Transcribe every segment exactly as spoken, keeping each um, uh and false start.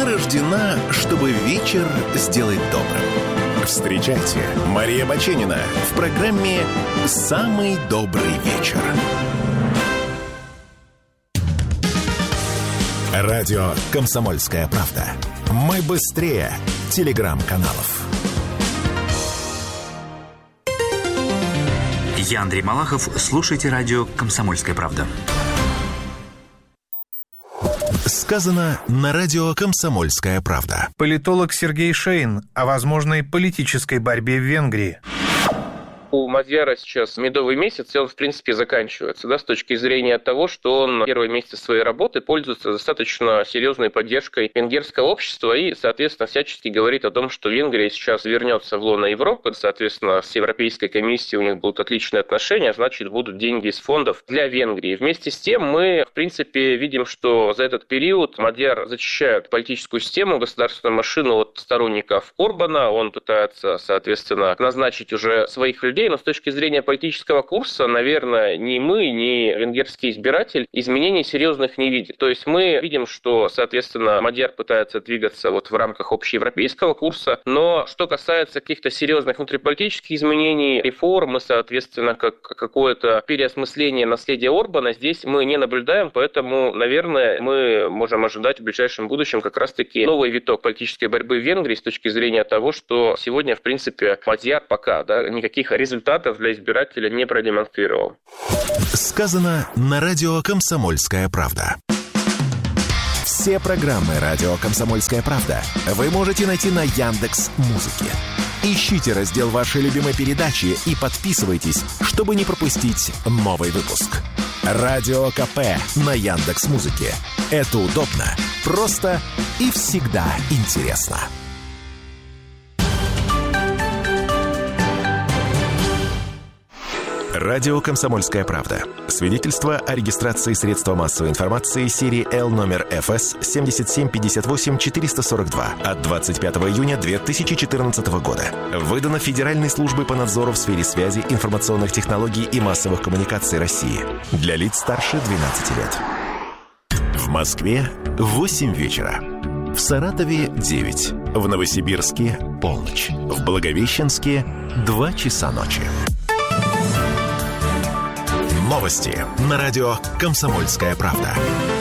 Она рождена, чтобы вечер сделать добрым. Встречайте, Мария Баченина в программе «Самый добрый вечер». Радио «Комсомольская правда». Мы быстрее телеграм-каналов. Я Андрей Малахов. Слушайте радио «Комсомольская правда». Сказано на радио «Комсомольская правда». Политолог Сергей Шейн о возможной политической борьбе в Венгрии. У Мадьяра сейчас медовый месяц, и он, в принципе, заканчивается, да, с точки зрения того, что он первые месяцы своей работы пользуется достаточно серьезной поддержкой венгерского общества и, соответственно, всячески говорит о том, что Венгрия сейчас вернется в лоно Европы, соответственно, с Европейской комиссией у них будут отличные отношения, значит, будут деньги из фондов для Венгрии. Вместе с тем мы, в принципе, видим, что за этот период Мадьяр защищает политическую систему, государственную машину от сторонников Орбана, он пытается, соответственно, назначить уже своих людей, но с точки зрения политического курса, наверное, ни мы, ни венгерский избиратель изменений серьезных не видят. То есть мы видим, что, соответственно, Мадьяр пытается двигаться вот в рамках общеевропейского курса, но что касается каких-то серьезных внутриполитических изменений, реформ и, соответственно, как какое-то переосмысление наследия Орбана, здесь мы не наблюдаем, поэтому, наверное, мы можем ожидать в ближайшем будущем как раз-таки новый виток политической борьбы в Венгрии с точки зрения того, что сегодня, в принципе, Мадьяр пока да, никаких результатов результатов для избирателя не продемонстрировал. Сказано на радио «Комсомольская правда». Все программы радио «Комсомольская правда» вы можете найти на Яндекс.Музыке. Ищите раздел вашей любимой передачи и подписывайтесь, чтобы не пропустить новый выпуск. Радио КП на Яндекс.Музыке. Это удобно, просто и всегда интересно. Радио «Комсомольская правда». Свидетельство о регистрации средства массовой информации серии Л номер эф эс семь семь пять восемь четыре сорок два от двадцать пятого июня две тысячи четырнадцатого года. Выдано Федеральной службой по надзору в сфере связи, информационных технологий и массовых коммуникаций России. Для лиц старше двенадцати лет. В Москве восемь вечера. В Саратове девять. В Новосибирске полночь. В Благовещенске два часа ночи. Новости на радио «Комсомольская правда».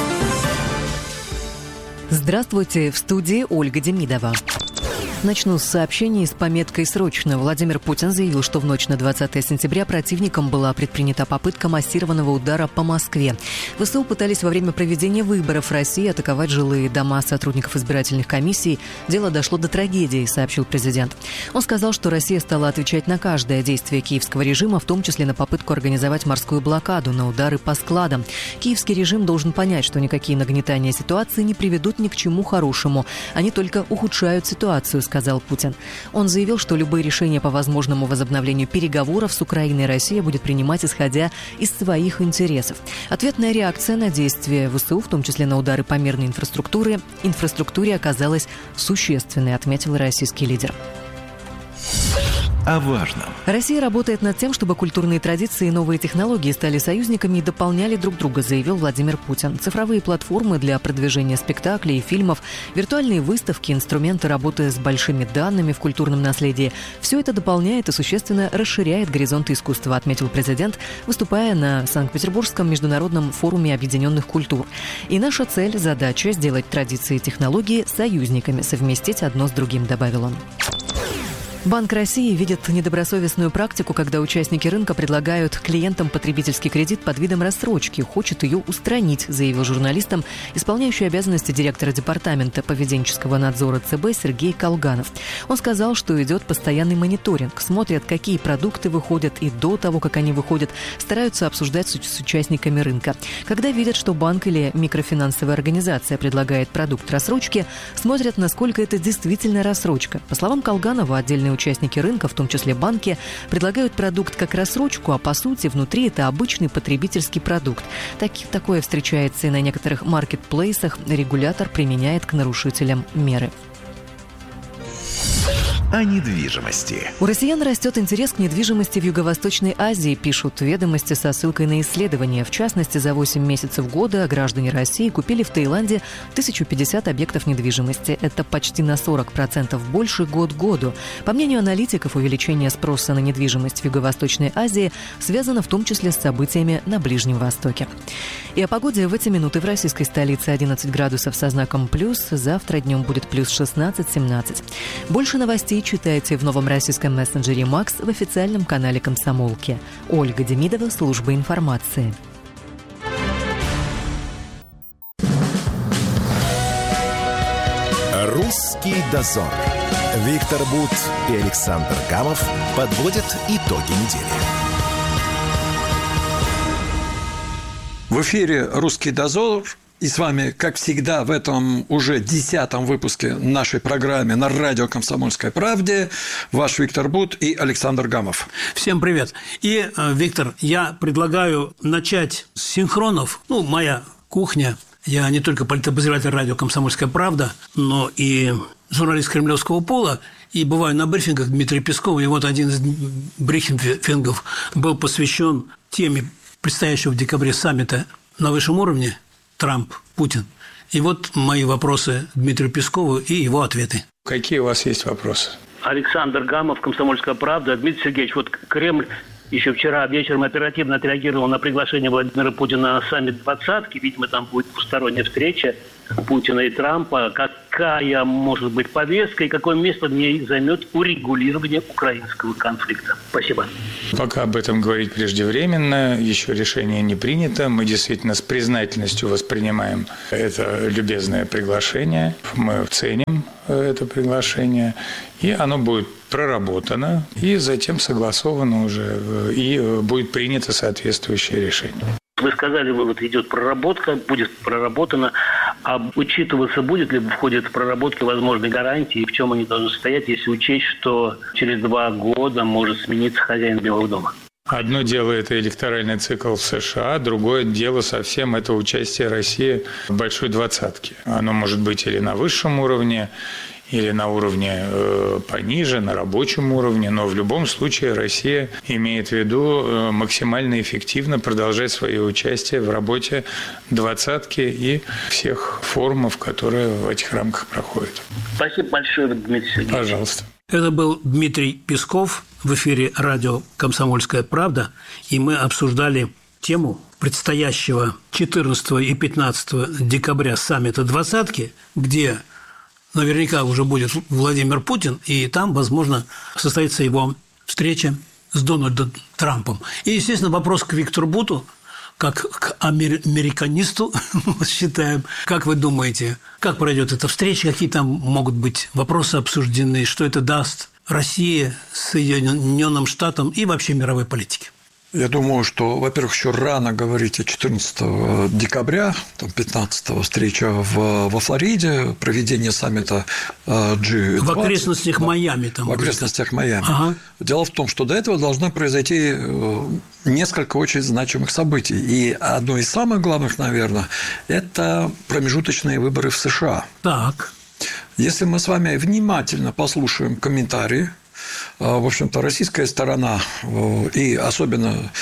Здравствуйте, в студии Ольга Демидова. Начну с сообщений с пометкой «Срочно». Владимир Путин заявил, что в ночь на двадцатое сентября противником была предпринята попытка массированного удара по Москве. ВСУ пытались во время проведения выборов в России атаковать жилые дома сотрудников избирательных комиссий. Дело дошло до трагедии, сообщил президент. Он сказал, что Россия стала отвечать на каждое действие киевского режима, в том числе на попытку организовать морскую блокаду, на удары по складам. Киевский режим должен понять, что никакие нагнетания ситуации не приведут ни к чему хорошему. Они только ухудшают ситуацию, сказал Путин. Он заявил, что любые решения по возможному возобновлению переговоров с Украиной Россия будет принимать, исходя из своих интересов. Ответная реакция на действия ВСУ, в том числе на удары по мирной инфраструктуре, инфраструктуре оказалась существенной, отметил российский лидер. О важном. Россия работает над тем, чтобы культурные традиции и новые технологии стали союзниками и дополняли друг друга, заявил Владимир Путин. Цифровые платформы для продвижения спектаклей и фильмов, виртуальные выставки, инструменты работы с большими данными в культурном наследии – все это дополняет и существенно расширяет горизонты искусства, отметил президент, выступая на Санкт-Петербургском международном форуме объединенных культур. И наша цель – задача – сделать традиции и технологии союзниками, совместить одно с другим, добавил он. Банк России видит недобросовестную практику, когда участники рынка предлагают клиентам потребительский кредит под видом рассрочки, хочет ее устранить, заявил журналистам исполняющий обязанности директора департамента поведенческого надзора ЦБ Сергей Колганов. Он сказал, что идет постоянный мониторинг, смотрят, какие продукты выходят, и до того, как они выходят, стараются обсуждать с участниками рынка. Когда видят, что банк или микрофинансовая организация предлагает продукт рассрочки, смотрят, насколько это действительно рассрочка. По словам Колганова, отдельные участники рынка, в том числе банки, предлагают продукт как рассрочку, а по сути внутри это обычный потребительский продукт. Так, такое встречается и на некоторых маркетплейсах. Регулятор применяет к нарушителям меры. о недвижимости. У россиян растет интерес к недвижимости в Юго-Восточной Азии, пишут «Ведомости» со ссылкой на исследования. В частности, за восемь месяцев года граждане России купили в Таиланде тысячу пятьдесят объектов недвижимости. Это почти на сорок процентов больше год к году. По мнению аналитиков, увеличение спроса на недвижимость в Юго-Восточной Азии связано в том числе с событиями на Ближнем Востоке. И о погоде в эти минуты в российской столице одиннадцать градусов со знаком плюс. Завтра днем будет плюс шестнадцать-семнадцать. Больше новостей читайте в новом российском мессенджере «Макс» в официальном канале «Комсомолки». Ольга Демидова, служба информации. «Русский дозор». Виктор Бут и Александр Гамов подводят итоги недели. В эфире «Русский дозор». И с вами, как всегда, в этом уже десятом выпуске нашей программы на радио «Комсомольская правда» ваш Виктор Бут и Александр Гамов. Всем привет. И, Виктор, я предлагаю начать с синхронов. Ну, моя кухня. Я не только политобозреватель радио «Комсомольская правда», но и журналист кремлевского пола. И бываю на брифингах Дмитрия Пескова. И вот один из брифингов был посвящен теме предстоящего в декабре саммита на высшем уровне Трамп, Путин. И вот мои вопросы Дмитрию Пескову и его ответы. Какие у вас есть вопросы? Александр Гамов, «Комсомольская правда». Дмитрий Сергеевич, вот Кремль еще вчера вечером оперативно отреагировал на приглашение Владимира Путина на саммит двадцатки. Видимо, там будет двусторонняя встреча Путина и Трампа. Какая может быть повестка и какое место в ней займет урегулирование украинского конфликта? Спасибо. Пока об этом говорить преждевременно, еще решение не принято. Мы действительно с признательностью воспринимаем это любезное приглашение. Мы ценим это приглашение, и оно будет проработано, и затем согласовано уже, и будет принято соответствующее решение. Вы сказали, вот идет проработка, будет проработано, а учитываться будет ли в ходе этой проработки возможные гарантии, и в чем они должны состоять, если учесть, что через два года может смениться хозяин Белого дома? Одно дело – это электоральный цикл в США, другое дело совсем – это участие России в большой двадцатке. Оно может быть или на высшем уровне, или на уровне э, пониже, на рабочем уровне, но в любом случае Россия имеет в виду э, максимально эффективно продолжать свое участие в работе двадцатки и всех форумов, которые в этих рамках проходят. Спасибо большое, Дмитрий Сергеевич. Пожалуйста. Это был Дмитрий Песков в эфире радио «Комсомольская правда», и мы обсуждали тему предстоящего четырнадцатого и пятнадцатого декабря саммита двадцатки, где наверняка уже будет Владимир Путин, и там, возможно, состоится его встреча с Дональдом Трампом. И, естественно, вопрос к Виктору Буту, как к американисту, считаем. Как вы думаете, как пройдет эта встреча, какие там могут быть вопросы обсуждены, что это даст России, Соединенным Штатам и вообще мировой политике? Я думаю, что, во-первых, еще рано говорить о четырнадцатого декабря, там пятнадцатого встреча в, во Флориде, проведение саммита джи двадцать. В окрестностях Майами. Там в окрестностях Майами. Ага. Дело в том, что до этого должно произойти несколько очень значимых событий. И одно из самых главных, наверное, это промежуточные выборы в США. Так. Если мы с вами внимательно послушаем комментарии, в общем-то, российская сторона и особенно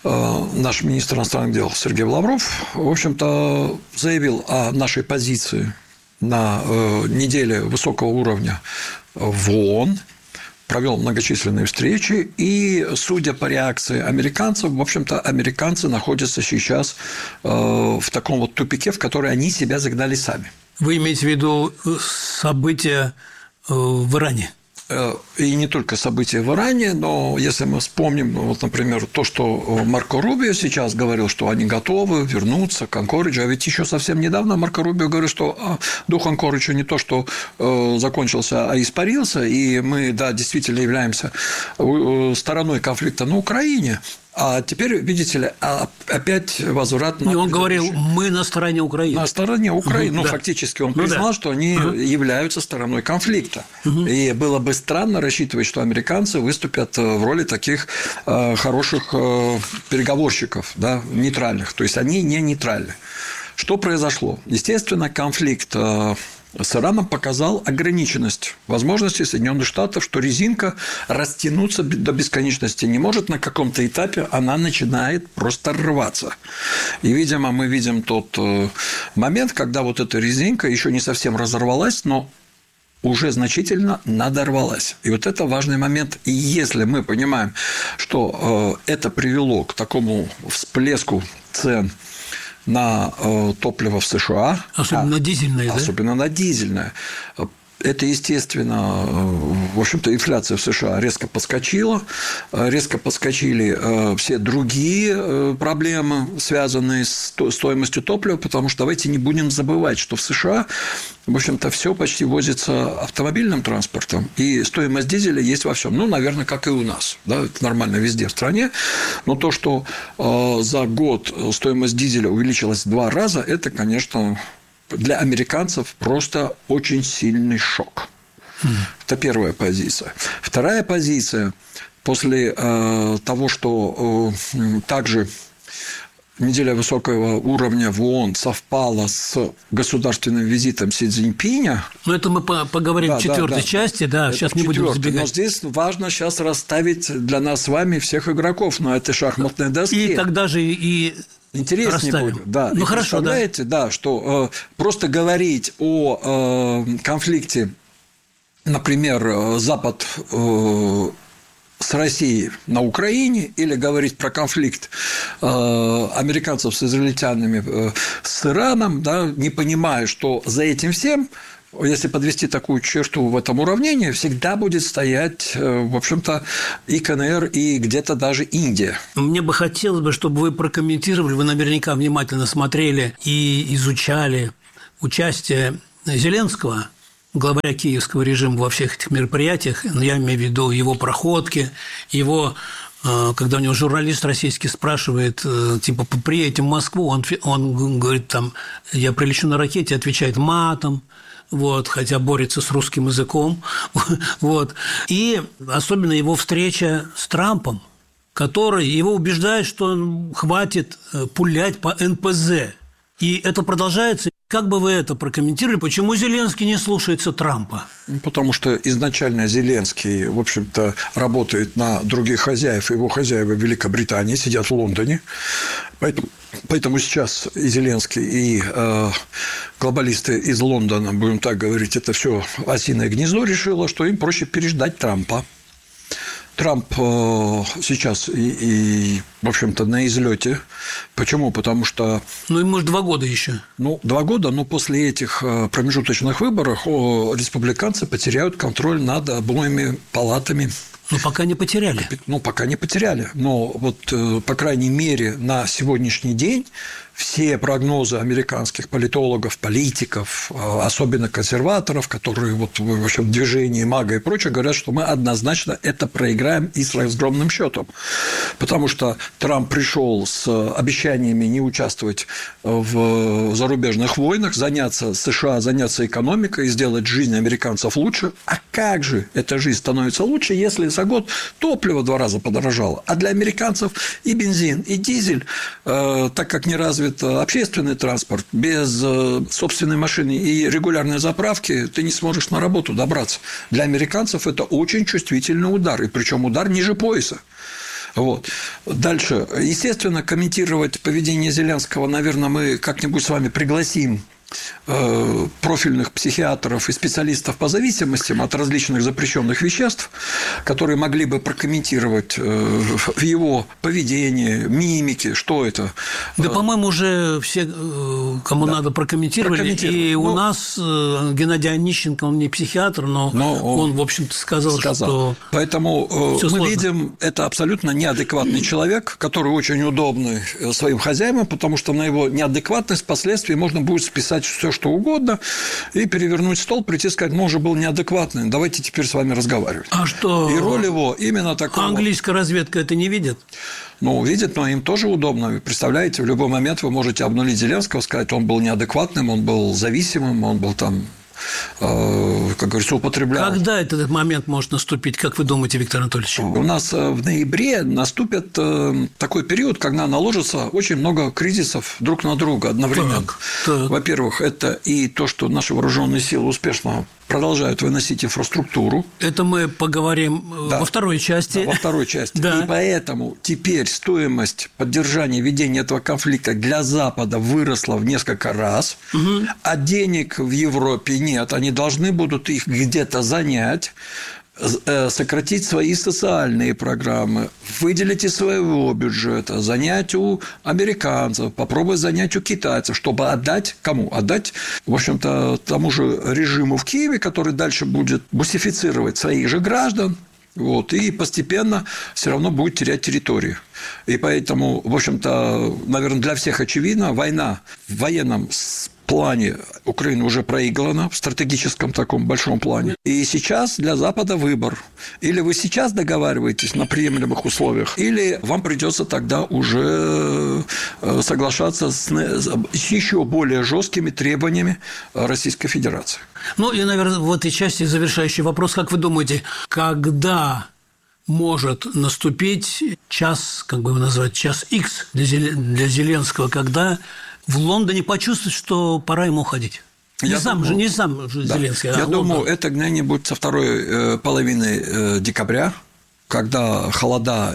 наш министр иностранных дел Сергей Лавров, в общем-то, заявил о нашей позиции на неделе высокого уровня в ООН, провел многочисленные встречи, и, судя по реакции американцев, в общем-то, американцы находятся сейчас в таком вот тупике, в который они себя загнали сами. Вы имеете в виду события в Иране? И не только события в Иране, но если мы вспомним, вот, например, то, что Марко Рубио сейчас говорил, что они готовы вернуться к Анкориджу, а ведь еще совсем недавно Марко Рубио говорил, что дух Анкориджа не то, что закончился, а испарился, и мы, да, действительно являемся стороной конфликта на Украине. А теперь, видите ли, опять возврат на... И он говорил, мы на стороне Украины. На стороне Украины. Угу, ну, да. Фактически он признал, ну, да. что они угу. являются стороной конфликта. Угу. И было бы странно рассчитывать, что американцы выступят в роли таких э, хороших э, переговорщиков, да, нейтральных. То есть, они не нейтральны. Что произошло? Естественно, конфликт э, с Ираном показал ограниченность возможностей Соединенных Штатов, что резинка растянуться до бесконечности не может. На каком-то этапе она начинает просто рваться. И, видимо, мы видим тот момент, когда вот эта резинка еще не совсем разорвалась, но уже значительно надорвалась. И вот это важный момент. И если мы понимаем, что это привело к такому всплеску цен на топливо в США. Особенно а, на дизельное, Особенно да? на дизельное. Это, естественно, в общем-то, инфляция в США резко подскочила, резко подскочили все другие проблемы, связанные с стоимостью топлива, потому что давайте не будем забывать, что в США, в общем-то, все почти возится автомобильным транспортом, и стоимость дизеля есть во всем. Ну, наверное, как и у нас. Да, это нормально везде в стране. Но то, что за год стоимость дизеля увеличилась в два раза, это, конечно, для американцев просто очень сильный шок. Mm. Это первая позиция. Вторая позиция. После э, того, что э, также неделя высокого уровня в ООН совпала с государственным визитом Си Цзиньпиня. Ну, это мы поговорим да, в четвертой да, да. части, да, это сейчас не будем забегать. Но здесь важно сейчас расставить для нас с вами всех игроков на этой шахматной доске. И тогда же и... Интереснее расставим. будет. Да. Ну, и хорошо, представляете, да, да что э, просто говорить о э, конфликте, например, Запад э, с Россией на Украине, или говорить про конфликт э, американцев с израильтянами э, с Ираном, да, не понимая, что за этим всем, если подвести такую черту в этом уравнении, всегда будет стоять, в общем-то, и КНР, и где-то даже Индия. Мне бы хотелось бы, чтобы вы прокомментировали, вы наверняка внимательно смотрели и изучали участие Зеленского, главаря киевского режима, во всех этих мероприятиях. Я имею в виду его проходки, его... Когда у него журналист российский спрашивает, типа, приедете в Москву, он, он говорит, там, я прилечу на ракете, отвечает матом, вот, хотя борется с русским языком. Вот. И особенно его встреча с Трампом, который его убеждает, что хватит пулять по эн пэ зэ. И это продолжается. Как бы вы это прокомментировали? Почему Зеленский не слушается Трампа? Потому что изначально Зеленский, в общем-то, работает на других хозяев. Его хозяева в Великобритании сидят в Лондоне. Поэтому, поэтому сейчас и Зеленский, и э, глобалисты из Лондона, будем так говорить, это все осиное гнездо решило, что им проще переждать Трампа. Трамп сейчас и, и, в общем-то, на излете. Почему? Потому что... Ну, ему же два года еще. Ну, два года, но после этих промежуточных выборов республиканцы потеряют контроль над обоими палатами. Ну, пока не потеряли. Ну, пока не потеряли. Но вот, по крайней мере, на сегодняшний день все прогнозы американских политологов, политиков, особенно консерваторов, которые вот в общем, движении МАГА и прочее, говорят, что мы однозначно это проиграем и с разгромным счетом. Потому что Трамп пришел с обещаниями не участвовать в зарубежных войнах, заняться США, заняться экономикой и сделать жизнь американцев лучше. А как же эта жизнь становится лучше, если за год топливо в два раза подорожало? А для американцев и бензин, и дизель, так как не развит общественный транспорт, без собственной машины и регулярной заправки ты не сможешь на работу добраться. Для американцев это очень чувствительный удар, и причем удар ниже пояса. Вот. Дальше. Естественно, комментировать поведение Зеленского, наверное, мы как-нибудь с вами пригласим профильных психиатров и специалистов по зависимостям от различных запрещенных веществ, которые могли бы прокомментировать в его поведении, мимике, что это. Да, по-моему, уже все, кому да. надо, прокомментировали. прокомментировали. И ну, у нас Геннадий Онищенко, он не психиатр, но, но он, он, в общем-то, сказал, сказал. что... Поэтому мы сложно. видим, это абсолютно неадекватный человек, который очень удобный своим хозяевам, потому что на его неадекватность впоследствии можно будет списать все, что угодно, и перевернуть стол, прийти и сказать, ну, уже был неадекватный, давайте теперь с вами разговаривать. А что? И роль его именно такого. Английская разведка это не видит? Ну, видит, но им тоже удобно. Вы представляете, в любой момент вы можете обнулить Зеленского, сказать, он был неадекватным, он был зависимым, он был там как говорится, употреблял. Когда этот момент может наступить, как вы думаете, Виктор Анатольевич? У нас в ноябре наступит такой период, когда наложится очень много кризисов друг на друга одновременно. Так, так. Во-первых, это и то, что наши вооруженные силы успешно продолжают выносить инфраструктуру. Это мы поговорим да. во второй части. Да, во второй части. Да. И поэтому теперь стоимость поддержания ведения этого конфликта для Запада выросла в несколько раз, угу. а денег в Европе нет. Они должны будут их где-то занять, сократить свои социальные программы, выделить из своего бюджета, занять у американцев, попробовать занять у китайцев, чтобы отдать кому? Отдать, в общем-то, тому же режиму в Киеве, который дальше будет бусифицировать своих же граждан, вот, и постепенно все равно будет терять территорию. И поэтому, в общем-то, наверное, для всех очевидно, война в военном плане Украина уже проиграна, в стратегическом таком большом плане. И сейчас для Запада выбор. Или вы сейчас договариваетесь на приемлемых условиях, или вам придется тогда уже соглашаться с еще более жесткими требованиями Российской Федерации. Ну и, наверное, в этой части завершающий вопрос. Как вы думаете, когда может наступить час, как бы его назвать, час Икс для Зеленского, когда в Лондоне почувствовать, что пора ему уходить? Не я сам думаю, же, не сам же да. Зеленский, а Я Лондон. думаю, это где-нибудь со второй половины декабря, когда холода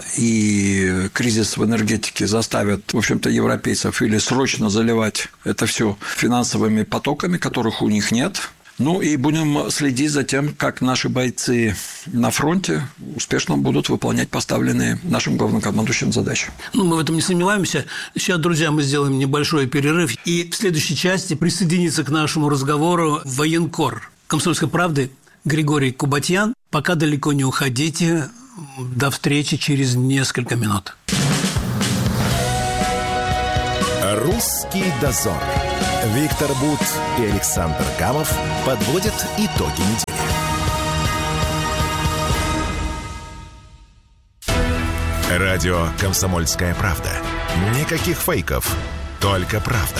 и кризис в энергетике заставят, в общем-то, европейцев или срочно заливать это все финансовыми потоками, которых у них нет. Ну и будем следить за тем, как наши бойцы на фронте успешно будут выполнять поставленные нашим главнокомандующим задачи. Ну, мы в этом не сомневаемся. Сейчас, друзья, мы сделаем небольшой перерыв. И в следующей части присоединится к нашему разговору военкор «Комсомольской правды» Григорий Кубатьян. Пока далеко не уходите. До встречи через несколько минут. «Русский дозор». Виктор Бут и Александр Гамов подводят итоги недели. Радио «Комсомольская правда». Никаких фейков, только правда.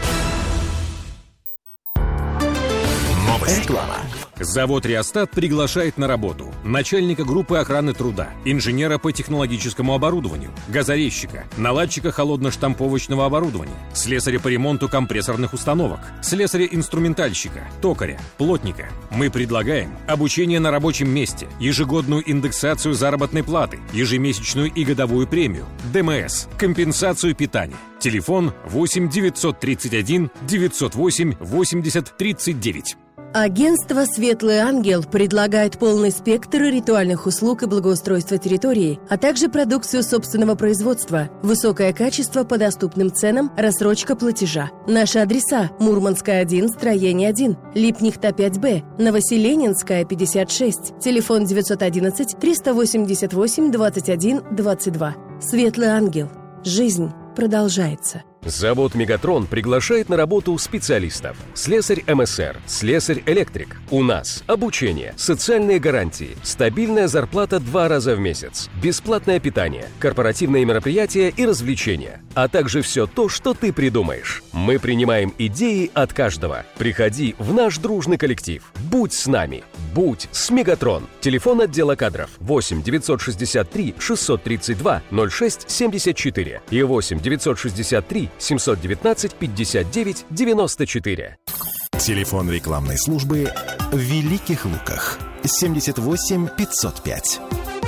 Новости. Реклама. Завод «Реостат» приглашает на работу начальника группы охраны труда, инженера по технологическому оборудованию, газорезчика, наладчика холодно-штамповочного оборудования, слесаря по ремонту компрессорных установок, слесаря-инструментальщика, токаря, плотника. Мы предлагаем обучение на рабочем месте, ежегодную индексацию заработной платы, ежемесячную и годовую премию, ДМС, компенсацию питания. Телефон восемь девятьсот тридцать один девятьсот восемь восемьдесят тридцать девять. Агентство «Светлый ангел» предлагает полный спектр ритуальных услуг и благоустройства территории, а также продукцию собственного производства, высокое качество по доступным ценам, рассрочка платежа. Наши адреса: Мурманская, один, строение один, Липнихта, пять Б, Новоселенинская, пятьдесят шесть, телефон девятьсот одиннадцать триста восемьдесят восемь двадцать один двадцать два. «Светлый ангел». Жизнь продолжается. Завод «Мегатрон» приглашает на работу специалистов. Слесарь эм эс эр, слесарь-электрик. У нас обучение, социальные гарантии, стабильная зарплата два раза в месяц, бесплатное питание, корпоративные мероприятия и развлечения, а также все то, что ты придумаешь. Мы принимаем идеи от каждого. Приходи в наш дружный коллектив. Будь с нами. Будь с «Мегатрон». Телефон отдела кадров восемь девятьсот шестьдесят три шестьсот тридцать два ноль шесть семьдесят четыре и восемь девятьсот шестьдесят три семьсот девятнадцать пятьдесят девять девяносто четыре. Телефон рекламной службы в Великих Луках семьдесят восемь пятьсот пять.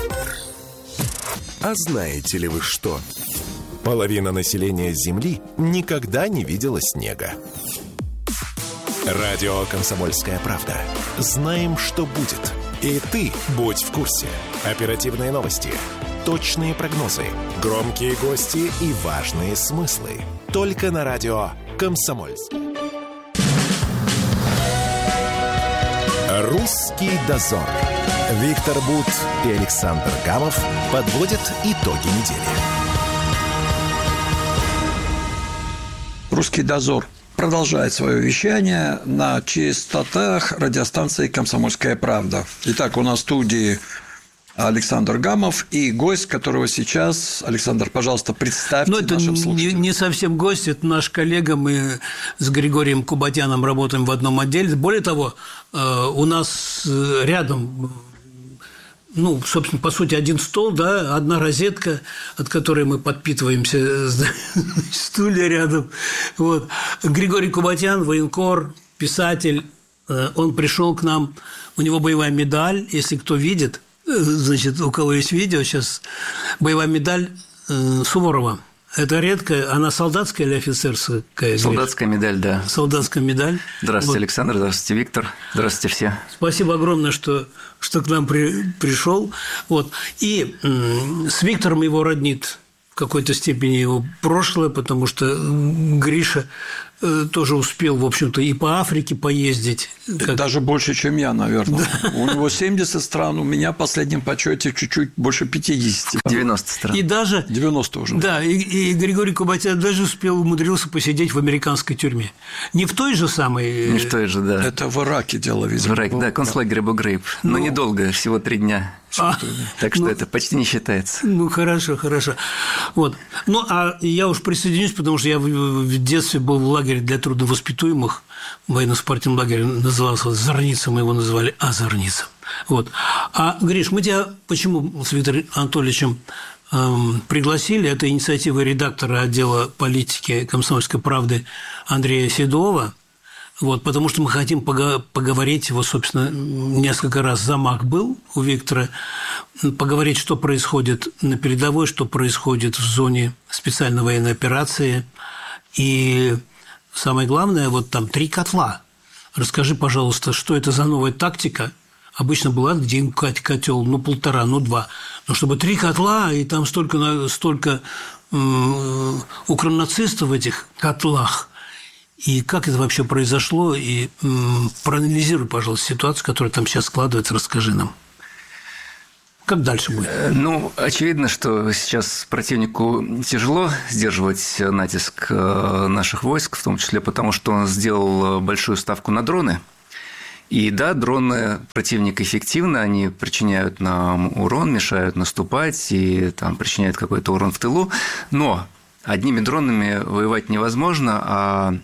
А знаете ли вы что? Половина населения Земли никогда не видела снега. Радио «Комсомольская правда». Знаем, что будет. И ты будь в курсе. Оперативные новости, точные прогнозы, громкие гости и важные смыслы. Только на радио «Комсомольск». «Русский дозор». Виктор Бут и Александр Гамов подводят итоги недели. «Русский дозор» продолжает свое вещание на частотах радиостанции «Комсомольская правда». Итак, у нас в студии Александр Гамов и гость, которого сейчас, Александр, пожалуйста, представьте Ну, это нашим слушателям. Не, не совсем гость, это наш коллега, мы с Григорием Кубатяном работаем в одном отделе. Более того, у нас рядом, ну, собственно, по сути, один стол, да, одна розетка, от которой мы подпитываемся, стулья рядом. Вот. Григорий Кубатян, военкор, писатель, он пришел к нам, у него боевая медаль, если кто видит, значит, у кого есть видео сейчас, боевая медаль Суворова. Это редко, она солдатская или офицерская? Солдатская медаль, да. Солдатская медаль. Здравствуйте, вот. Александр, здравствуйте, Виктор, здравствуйте все. Спасибо огромное, что, что к нам при, пришел. Вот. И м- с Виктором его роднит в какой-то степени его прошлое, потому что Гриша тоже успел, в общем-то, и по Африке поездить. Как... Даже больше, чем я, наверное. Да. У него семьдесят стран, у меня в последнем почете чуть-чуть больше пятьдесят. девяносто стран. И даже... девяносто уже. Да, и, и Григорий Кубатян даже успел, умудрился посидеть в американской тюрьме. Не в той же самой... Не в той же, да. Это в Ираке дело, видимо. В Ираке, да, концлагерь Абу-Грейб. Но ну... недолго, всего три дня. А, так что ну, это почти не считается. Ну, хорошо, хорошо. Вот. Ну, а я уж присоединюсь, потому что я в детстве был в лагере для трудновоспитуемых, в военно-спортивном лагере назывался Зорница, мы его называли Азорница. Вот. А, Гриш, мы тебя почему с Виктором Анатольевичем эм, пригласили? Это инициатива редактора отдела политики «Комсомольской правды» Андрея Седова. Вот, потому что мы хотим поговорить, вот, собственно, несколько раз замах был у Виктора, поговорить, что происходит на передовой, что происходит в зоне специальной военной операции. И самое главное, вот там три котла. Расскажи, пожалуйста, что это за новая тактика? Обычно была где котел, ну, полтора, ну, два. Но чтобы три котла, и там столько, столько э, укронацистов в этих котлах. И как это вообще произошло? И м, проанализируй, пожалуйста, ситуацию, которая там сейчас складывается, расскажи нам. Как дальше будет? Ну, очевидно, что сейчас противнику тяжело сдерживать натиск наших войск, в том числе потому, что он сделал большую ставку на дроны. И да, дроны противника эффективны, они причиняют нам урон, мешают наступать и там, причиняют какой-то урон в тылу, но одними дронами воевать невозможно, а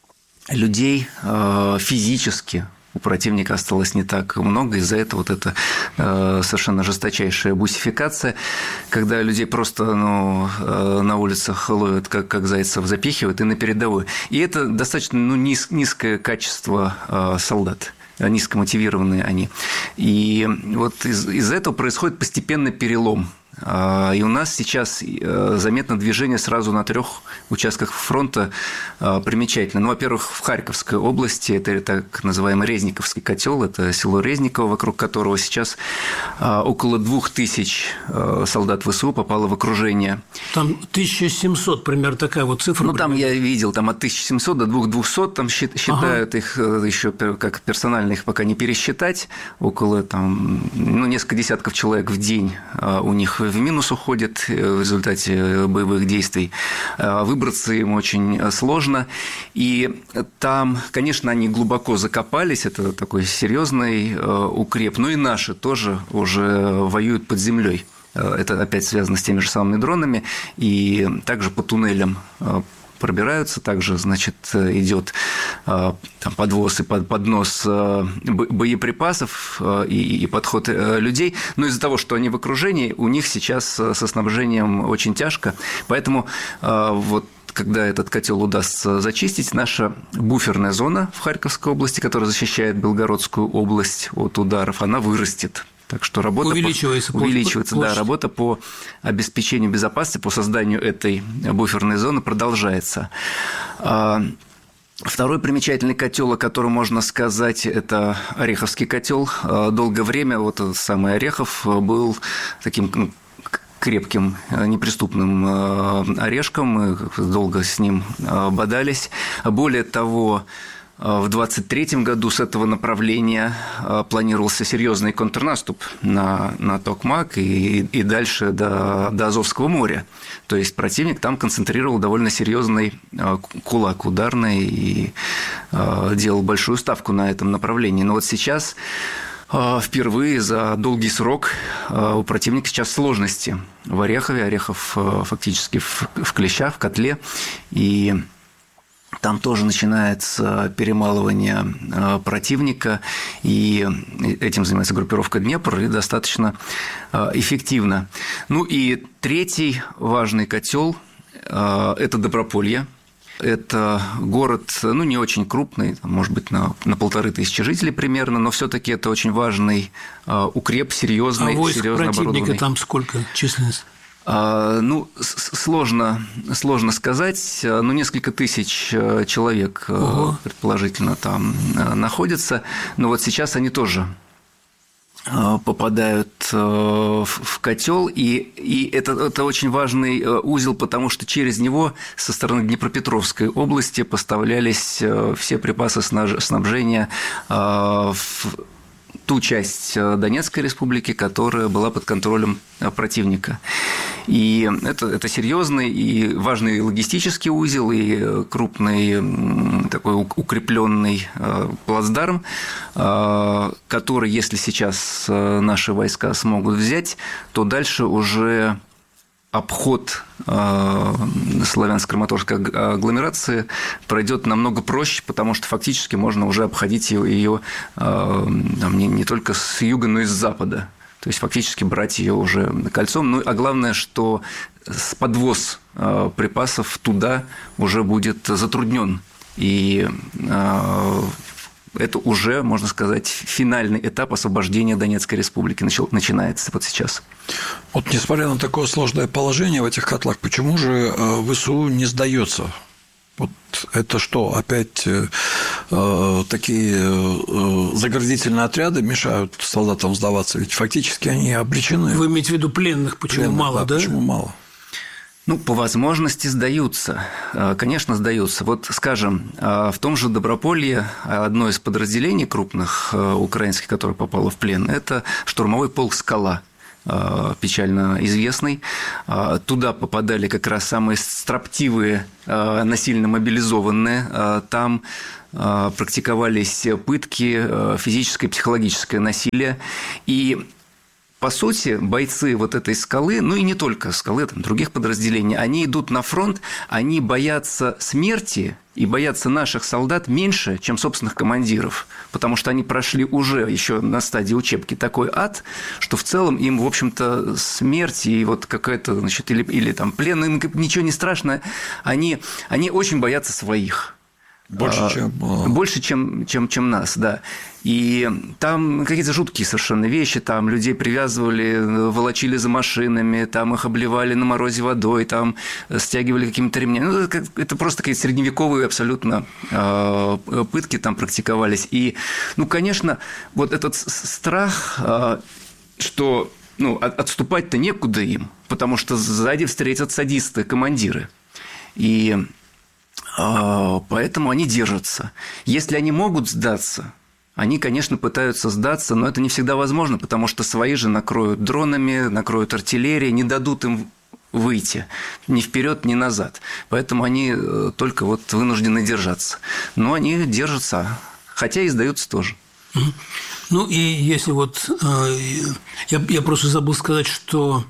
людей физически у противника осталось не так много, из-за этого вот эта совершенно жесточайшая бусификация, когда людей просто ну, на улицах ловят, как, как зайцев запихивают, и на передовой. И это достаточно ну,низ, низкое качество солдат. Низкомотивированные они. И вот из- из-за этого происходит постепенный перелом. И у нас сейчас заметно движение сразу на трех участках фронта примечательно. Ну, во-первых, в Харьковской области, это так называемый Резниковский котел, это село Резниково, вокруг которого сейчас около двух тысяч солдат ВСУ попало в окружение. Там тысяча семьсот, примерно такая вот цифра. Ну, там я видел, там от тысячи семисот до двух тысяч двухсот там считают ага. их еще как персонально, их пока не пересчитать, около там, ну, несколько десятков человек в день у них в минус уходит в результате боевых действий. Выбраться им очень сложно. И там, конечно, они глубоко закопались, это такой серьезный укреп. Но и наши тоже уже воюют под землей. Это опять связано с теми же самыми дронами. И также по туннелям пробираются, также, значит, идет там, подвоз и поднос боеприпасов и, и подход людей, но из-за того, что они в окружении, у них сейчас со снабжением очень тяжко, поэтому вот когда этот котел удастся зачистить, наша буферная зона в Харьковской области, которая защищает Белгородскую область от ударов, она вырастет. Так что работа увеличивается, по, увеличивается да, работа по обеспечению безопасности, по созданию этой буферной зоны продолжается. Второй примечательный котел, о котором можно сказать, это Ореховский котел. Долгое время вот этот самый Орехов был таким крепким, неприступным орешком, мы долго с ним бодались. Более того, в двадцать третьем году с этого направления планировался серьезный контрнаступ на, на Токмак и, и дальше до, до Азовского моря. То есть противник там концентрировал довольно серьезный кулак ударный и делал большую ставку на этом направлении. Но вот сейчас впервые за долгий срок у противника сейчас сложности в Орехове. Орехов фактически в, в клещах, в котле. И там тоже начинается перемалывание противника, и этим занимается группировка «Днепр», и достаточно эффективно. Ну и третий важный котел – это Доброполье. Это город, ну, не очень крупный, может быть, на, на полторы тысячи жителей примерно, но все-таки это очень важный укреп, серьезный, а войск серьезно оборудованный. Противника там сколько численность? Ну, сложно, сложно сказать, ну, несколько тысяч человек, Ого. предположительно, там находятся, но вот сейчас они тоже попадают в котел, и, и это, это очень важный узел, потому что через него со стороны Днепропетровской области поставлялись все припасы снабжения в ту часть Донецкой республики, которая была под контролем противника. И это, это серьезный и важный логистический узел, и крупный такой укрепленный плацдарм, который, если сейчас наши войска смогут взять, то дальше уже обход славянско-краматорской агломерации пройдет намного проще, потому что фактически можно уже обходить ее, ее там, не, не только с юга, но и с запада. То есть фактически брать ее уже кольцом. Ну, а главное, что подвоз припасов туда уже будет затруднен. И это уже, можно сказать, финальный этап освобождения Донецкой республики начинается вот сейчас. Вот несмотря на такое сложное положение в этих котлах, почему же ВСУ не сдается? Вот это что, опять э, такие э, заградительные отряды мешают солдатам сдаваться? Ведь фактически они обречены. Вы имеете в виду пленных? Почему пленных, мало, да? Почему мало? Ну, по возможности сдаются. Конечно, сдаются. Вот, скажем, в том же Доброполье одно из подразделений крупных украинских, которое попало в плен, это штурмовой полк «Скала», печально известный. Туда попадали как раз самые строптивые, насильно мобилизованные. Там практиковались пытки, физическое и психологическое насилие. И по сути, бойцы вот этой «Скалы», ну и не только «Скалы», там других подразделений, они идут на фронт, они боятся смерти и боятся наших солдат меньше, чем собственных командиров, потому что они прошли уже еще на стадии учебки такой ад, что в целом им, в общем-то, смерть и вот какая-то, значит, или, или там плен, им ничего не страшно, они, они очень боятся своих. Больше, чем... Больше, чем, чем, чем нас, да. И там какие-то жуткие совершенно вещи, там людей привязывали, волочили за машинами, там их обливали на морозе водой, там стягивали какими-то ремнями. Ну, это просто какие-то средневековые абсолютно пытки там практиковались. И, ну, конечно, вот этот страх, что, ну, отступать-то некуда им, потому что сзади встретят садисты, командиры. И поэтому они держатся. Если они могут сдаться, они, конечно, пытаются сдаться, но это не всегда возможно, потому что свои же накроют дронами, накроют артиллерией, не дадут им выйти ни вперед, ни назад. Поэтому они только вот вынуждены держаться. Но они держатся, хотя и сдаются тоже. Ну и если вот я, я просто забыл сказать, что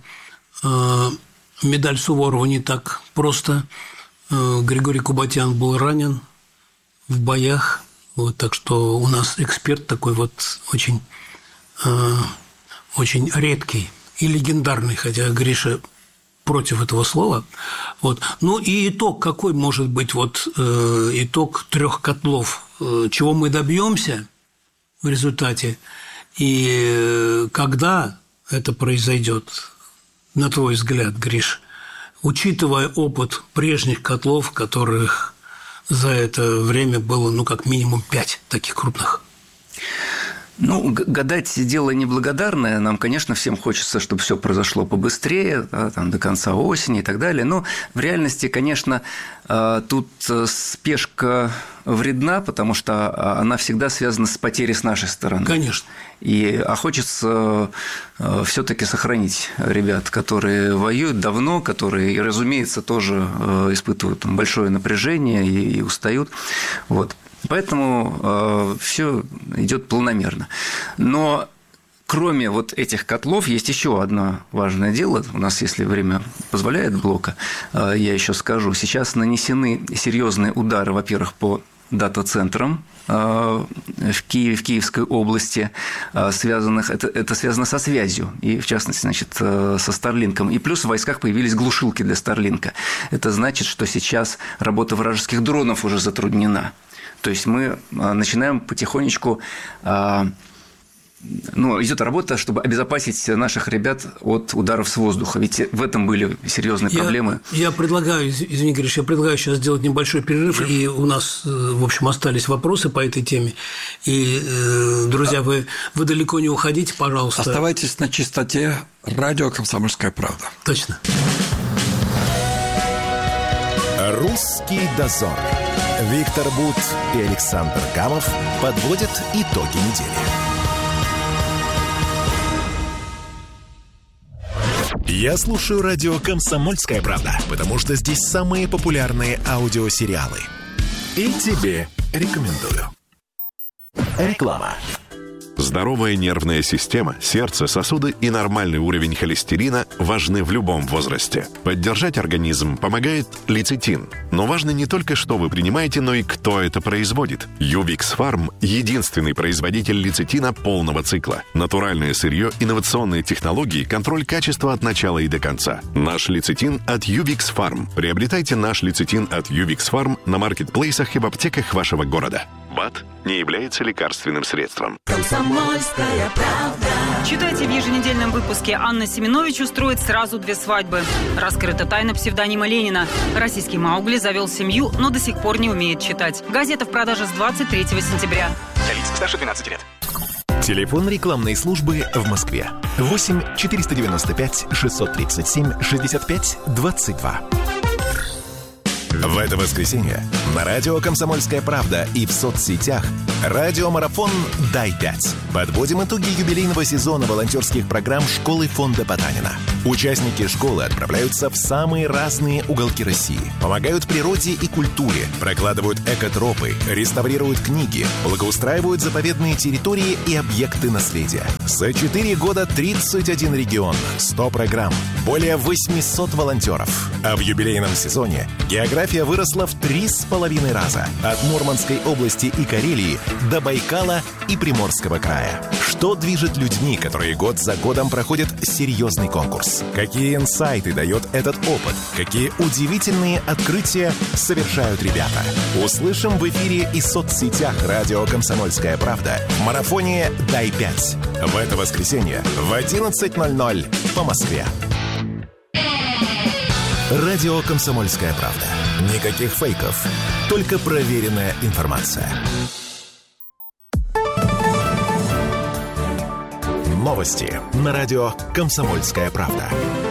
медаль Суворова не так просто. Григорий Кубатян был ранен в боях, вот, так что у нас эксперт такой вот очень, э, очень редкий и легендарный, хотя Гриша против этого слова. Вот. Ну и итог какой может быть, вот э, итог трех котлов, э, чего мы добьемся в результате и э, когда это произойдет, на твой взгляд, Гриш? Учитывая опыт прежних котлов, которых за это время было, ну, как минимум пять таких крупных. Ну, гадать дело неблагодарное. Нам, конечно, всем хочется, чтобы все произошло побыстрее, да, там, до конца осени и так далее. Но в реальности, конечно, тут спешка вредна, потому что она всегда связана с потерей с нашей стороны. Конечно. И, а хочется все-таки сохранить ребят, которые воюют давно, которые, разумеется, тоже испытывают большое напряжение и, и устают. Вот. Поэтому э, все идет планомерно. Но кроме вот этих котлов есть еще одно важное дело. У нас, если время позволяет блока, э, я еще скажу. Сейчас нанесены серьезные удары, во-первых, по дата-центрам в Киеве, в Киевской области, связанных, это, это связано со связью, и в частности, значит, со Старлинком. И плюс в войсках появились глушилки для Старлинка. Это значит, что сейчас работа вражеских дронов уже затруднена. То есть мы начинаем потихонечку... Ну, идет работа, чтобы обезопасить наших ребят от ударов с воздуха. Ведь в этом были серьезные я, проблемы. Я предлагаю, извини, Гриш, я предлагаю сейчас сделать небольшой перерыв, и у нас, в общем, остались вопросы по этой теме. И, друзья, вы, вы далеко не уходите, пожалуйста. Оставайтесь на чистоте. Радио «Комсомольская правда». Точно. «Русский дозор». Виктор Бут и Александр Гамов подводят итоги недели. Я слушаю радио «Комсомольская правда», потому что здесь самые популярные аудиосериалы. И тебе рекомендую. Реклама. Здоровая нервная система, сердце, сосуды и нормальный уровень холестерина важны в любом возрасте. Поддержать организм помогает лецитин. Но важно не только, что вы принимаете, но и кто это производит. Ювикс Фарм – единственный производитель лецитина полного цикла. Натуральное сырье, инновационные технологии, контроль качества от начала и до конца. Наш лецитин от Ювикс Фарм. Приобретайте наш лецитин от Ювикс Фарм на маркетплейсах и в аптеках вашего города. БАД не является лекарственным средством. Комсомольская правда. Читайте в еженедельном выпуске. Анна Семенович устроит сразу две свадьбы. Раскрыта тайна псевдонима Ленина. Российский Маугли завел семью, но до сих пор не умеет читать. Газета в продаже с двадцать третьего сентября. Для лиц старше двенадцати лет. Телефон рекламной службы в Москве. восемь четыреста девяносто пять шестьсот тридцать семь шестьдесят пять двадцать два. В это воскресенье на радио «Комсомольская правда» и в соцсетях радиомарафон «Дай пять». Подводим итоги юбилейного сезона волонтерских программ школы фонда Потанина. Участники школы отправляются в самые разные уголки России, помогают природе и культуре, прокладывают экотропы, реставрируют книги, благоустраивают заповедные территории и объекты наследия. За четыре года тридцать один регион, сто программ, более восемьсот волонтеров. А в юбилейном сезоне география выросла в три с половиной раза. От Мурманской области и Карелии до Байкала и Приморского края. Что движет людьми, которые год за годом проходят серьезный конкурс? Какие инсайты дает этот опыт? Какие удивительные открытия совершают ребята? Услышим в эфире и соцсетях радио «Комсомольская правда» в марафоне «Дай пять». В это воскресенье в одиннадцать ноль ноль по Москве. Радио «Комсомольская правда». Никаких фейков, только проверенная информация. Новости на радио «Комсомольская правда».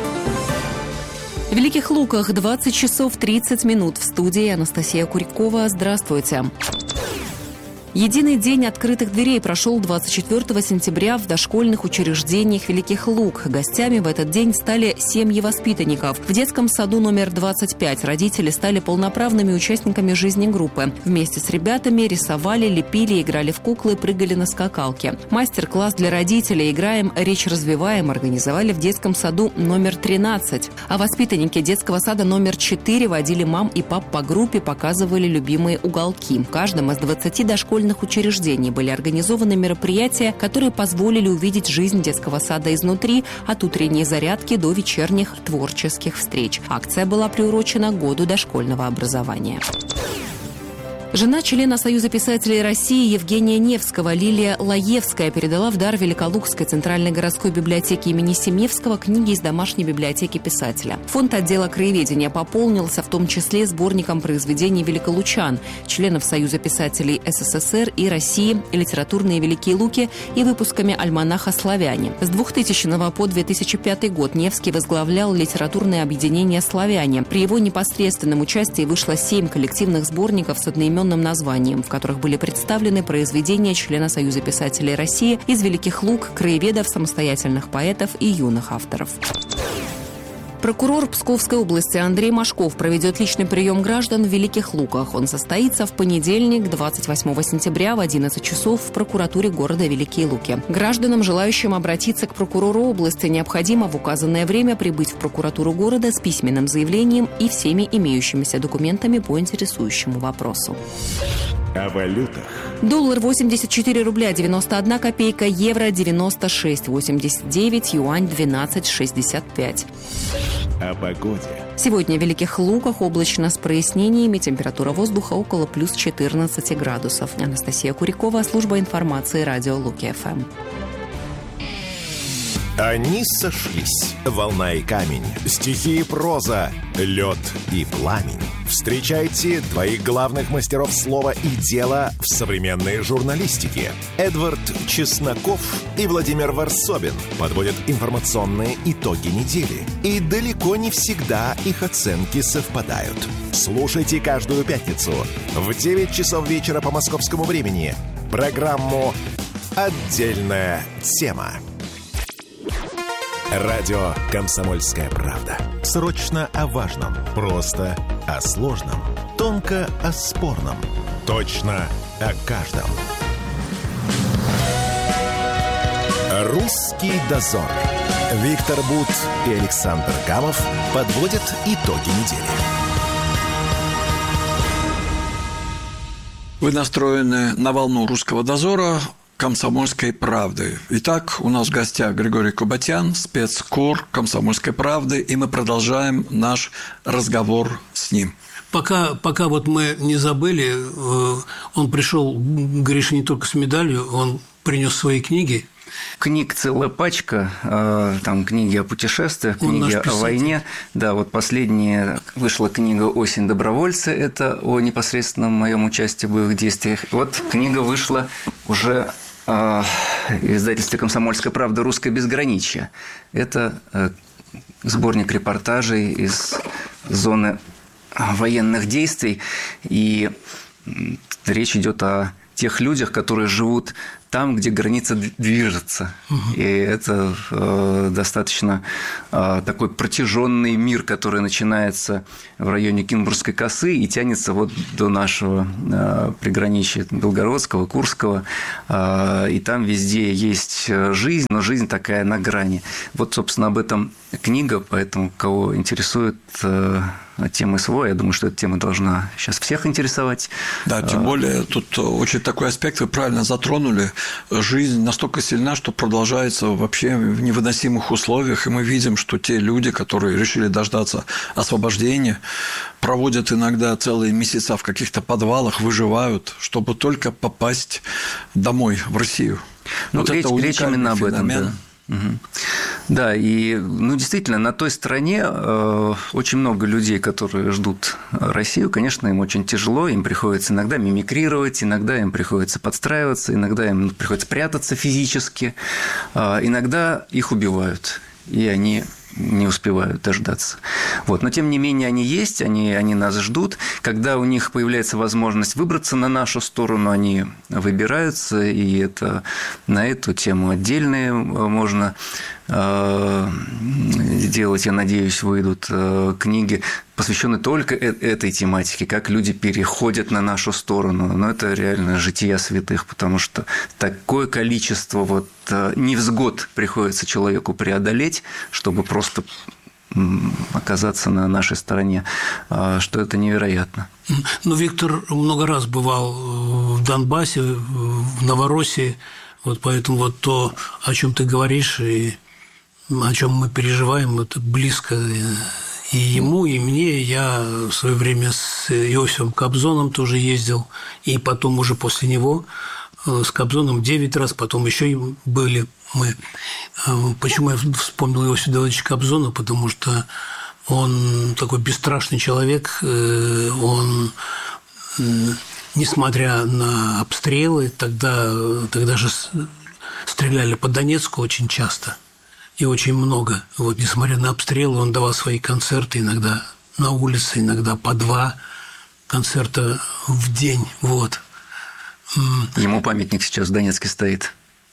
В Великих Луках двадцать часов тридцать минут. В студии Анастасия Курякова. Здравствуйте. Единый день открытых дверей прошел двадцать четвёртого сентября в дошкольных учреждениях Великих Лук. Гостями в этот день стали семьи воспитанников. В детском саду номер двадцать пять родители стали полноправными участниками жизни группы. Вместе с ребятами рисовали, лепили, играли в куклы, прыгали на скакалке. Мастер-класс для родителей «Играем, речь развиваем» организовали в детском саду номер тринадцать. А воспитанники детского сада номер четыре водили мам и пап по группе, показывали любимые уголки. В каждом из двадцати дошкольных учреждений были организованы мероприятия, которые позволили увидеть жизнь детского сада изнутри, от утренней зарядки до вечерних творческих встреч. Акция была приурочена к году дошкольного образования. Жена члена Союза писателей России Евгения Невского Лилия Лаевская передала в дар Великолукской центральной городской библиотеке имени Семевского книги из домашней библиотеки писателя. Фонд отдела краеведения пополнился в том числе сборником произведений великолучан, членов Союза писателей СССР и России, литературные Великие Луки и выпусками альманаха «Славяне». С двухтысячного по две тысячи пятый год Невский возглавлял литературное объединение «Славяне». При его непосредственном участии вышло семь коллективных сборников с одноименным названием, в которых были представлены произведения члена Союза писателей России из Великих Лук, краеведов, самостоятельных поэтов и юных авторов. Прокурор Псковской области Андрей Машков проведет личный прием граждан в Великих Луках. Он состоится в понедельник, двадцать восьмого сентября в одиннадцать часов в прокуратуре города Великие Луки. Гражданам, желающим обратиться к прокурору области, необходимо в указанное время прибыть в прокуратуру города с письменным заявлением и всеми имеющимися документами по интересующему вопросу. О валютах. Доллар восемьдесят четыре рубля девяносто одна копейка, евро девяносто шесть восемьдесят девять, юань двенадцать шестьдесят пять. О погоде. Сегодня в Великих Луках облачно с прояснениями, температура воздуха около плюс четырнадцати градусов. Анастасия Курикова, служба информации радио Луки-ФМ. Они сошлись. Волна и камень, стихи и проза, лед и пламень. Встречайте двоих главных мастеров слова и дела в современной журналистике. Эдвард Чесноков и Владимир Варсобин подводят информационные итоги недели. И далеко не всегда их оценки совпадают. Слушайте каждую пятницу в девять часов вечера по московскому времени программу «Отдельная тема». Радио «Комсомольская правда». Срочно о важном, просто о сложном, тонко о спорном, точно о каждом. «Русский дозор». Виктор Бут и Александр Гамов подводят итоги недели. Вы настроены на волну «Русского дозора» «Комсомольской правды». Итак, у нас в гостях Григорий Кубатян, спецкор «Комсомольской правды», и мы продолжаем наш разговор с ним. Пока, пока вот мы не забыли, он пришел, Гриша, не только с медалью, он принес свои книги. Книг целая пачка, там книги о путешествиях, книги о войне. Да, вот последняя вышла книга «Осень добровольца», это о непосредственном моем участии в боевых действиях. Вот книга вышла уже в издательстве «Комсомольская правда. Русское безграничье». Это сборник репортажей из зоны военных действий, и речь идет о тех людях, которые живут там, где граница движется. Угу. И это э, достаточно э, такой протяженный мир, который начинается в районе Кинбургской косы и тянется вот до нашего э, приграничья Белгородского, Курского. Э, и там везде есть жизнь, но жизнь такая на грани. Вот, собственно, об этом книга, поэтому кого интересует э, тема СВО, я думаю, что эта тема должна сейчас всех интересовать. Да, тем более тут очень такой аспект вы правильно затронули. Жизнь настолько сильна, что продолжается вообще в невыносимых условиях, и мы видим, что те люди, которые решили дождаться освобождения, проводят иногда целые месяца в каких-то подвалах, выживают, чтобы только попасть домой, в Россию. Ну, вот речь, это речь именно об этом, да. Угу. Да, и, ну, действительно, на той стороне э, очень много людей, которые ждут Россию, конечно, им очень тяжело, им приходится иногда мимикрировать, иногда им приходится подстраиваться, иногда им приходится прятаться физически, э, иногда их убивают, и они не успевают дождаться. Вот. Но, тем не менее, они есть, они, они нас ждут. Когда у них появляется возможность выбраться на нашу сторону, они выбираются, и это, на эту тему отдельные можно делать, я надеюсь, выйдут книги, посвященные только этой тематике, как люди переходят на нашу сторону. Но это реально жития святых, потому что такое количество вот невзгод приходится человеку преодолеть, чтобы просто оказаться на нашей стороне, что это невероятно. Ну, Виктор много раз бывал в Донбассе, в Новороссии, вот поэтому вот то, о чем ты говоришь, и о чем мы переживаем, это близко И ему, и мне. Я в свое время с Иосифом Кобзоном тоже ездил, и потом уже после него с Кобзоном девять раз, потом еще и были мы. Почему я вспомнил Иосифа Давыдовича Кобзона? Потому что он такой бесстрашный человек, он, несмотря на обстрелы, тогда, тогда же стреляли по Донецку очень часто и очень много. Вот, несмотря на обстрелы, он давал свои концерты иногда на улице, иногда по два концерта в день. Вот. Ему памятник сейчас в Донецке стоит.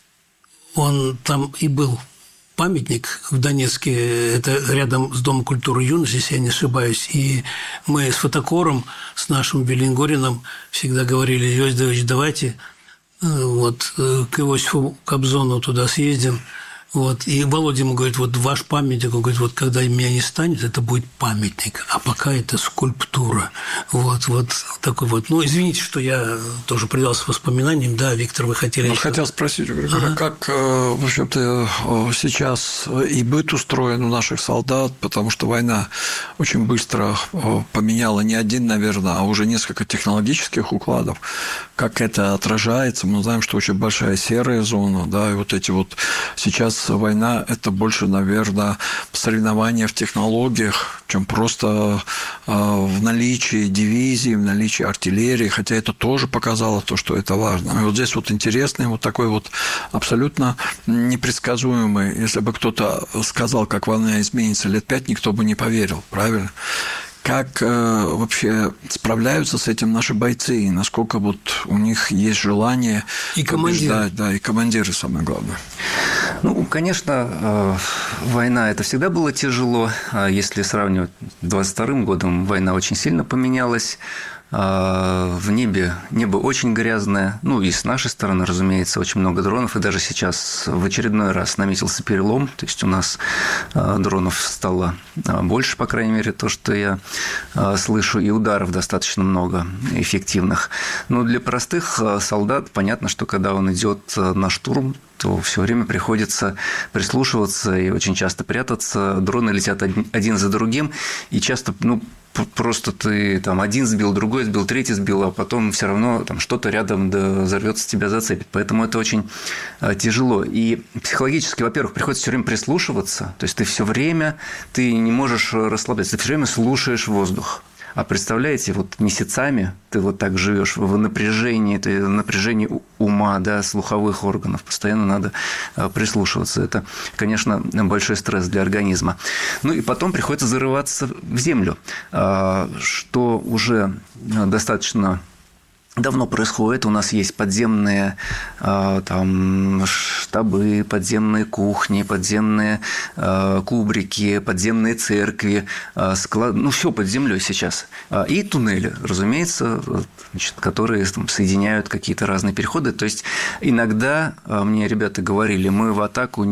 Он там и был. Памятник в Донецке, это рядом с Домом культуры и юности, если я не ошибаюсь. И мы с фотокором, с нашим Беллингорином всегда говорили: Иосиф Давыдович, давайте вот, к Иосифу Кобзону туда съездим. Вот. И Володя ему говорит: вот ваш памятник, он говорит, вот когда меня не станет, это будет памятник, а пока это скульптура. Вот, вот такой вот. Ну, извините, что я тоже предался воспоминаниям. Да, Виктор, вы хотели... Ну, еще... хотел спросить, Григорий, ага. как, в общем-то, сейчас и быт устроен у наших солдат, потому что война очень быстро поменяла не один, наверное, а уже несколько технологических укладов. Как это отражается? Мы знаем, что очень большая серая зона, да, и вот эти вот сейчас война – это больше, наверное, соревнования в технологиях, чем просто в наличии дивизии, в наличии артиллерии, хотя это тоже показало то, что это важно. И вот здесь вот интересный, вот такой вот абсолютно непредсказуемый. Если бы кто-то сказал, как война изменится лет пять, никто бы не поверил, правильно? Как э, вообще справляются с этим наши бойцы, и насколько вот у них есть желание и побеждать, да, и командиры, самое главное. Ну, конечно, война – это всегда было тяжело. Если сравнивать с двадцать вторым годом, война очень сильно поменялась. В небе небо очень грязное, ну и с нашей стороны, разумеется, очень много дронов, и даже сейчас в очередной раз наметился перелом, то есть у нас дронов стало больше, по крайней мере, то, что я слышу, и ударов достаточно много эффективных. Но для простых солдат понятно, что когда он идет на штурм, то все время приходится прислушиваться и очень часто прятаться. Дроны летят один за другим, и часто, ну, просто ты там один сбил, другой сбил, третий сбил, а потом все равно там что-то рядом да, взорвется, тебя зацепит. Поэтому это очень тяжело. И психологически, во-первых, приходится все время прислушиваться. То есть ты все время, ты не можешь расслабляться, ты все время слушаешь воздух. А представляете, вот месяцами ты вот так живешь в напряжении, ты в напряжении ума, да, слуховых органов, постоянно надо прислушиваться. Это, конечно, большой стресс для организма. Ну и потом приходится зарываться в землю, что уже достаточно давно происходит. У нас есть подземные там, штабы, подземные кухни, подземные кубрики, подземные церкви, склад... ну, все под землей сейчас. И туннели, разумеется, значит, которые там, соединяют какие-то разные переходы. То есть иногда мне ребята говорили, мы в атаку